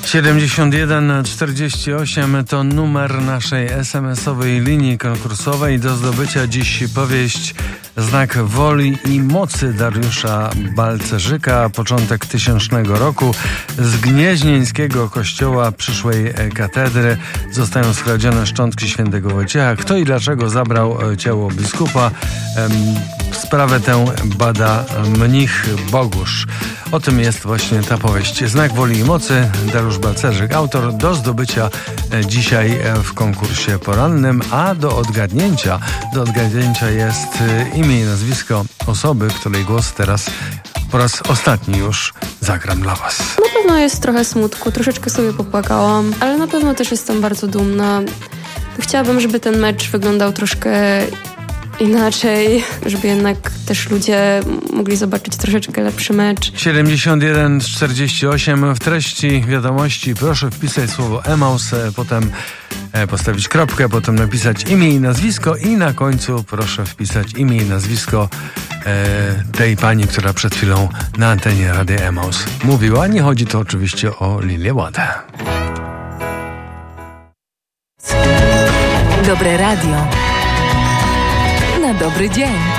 7148 to numer naszej SMS-owej linii konkursowej. Do zdobycia dziś powieść Znak woli i mocy Dariusza Balcerzyka. Początek 1000 roku. Z gnieźnieńskiego kościoła przyszłej katedry zostają skradzione szczątki świętego Wojciecha. Kto i dlaczego zabrał ciało biskupa? Sprawę tę bada mnich Bogusz. O tym jest właśnie ta powieść. Znak woli i mocy, Dariusz Balcerzyk, autor, do zdobycia dzisiaj w konkursie porannym, a do odgadnięcia jest imię i nazwisko osoby, której głos teraz po raz ostatni już zagram dla was. Na pewno jest trochę smutku, troszeczkę sobie popłakałam, ale na pewno też jestem bardzo dumna. Chciałabym, żeby ten mecz wyglądał troszkę inaczej, żeby jednak też ludzie mogli zobaczyć troszeczkę lepszy mecz. 7148 w treści wiadomości proszę wpisać słowo Emaus, potem postawić kropkę, potem napisać imię i nazwisko i na końcu proszę wpisać imię i nazwisko tej pani, która przed chwilą na antenie Radia Emaus mówiła. Nie chodzi to oczywiście o Lilię Ładę. Dobre radio. Na dobry dzień.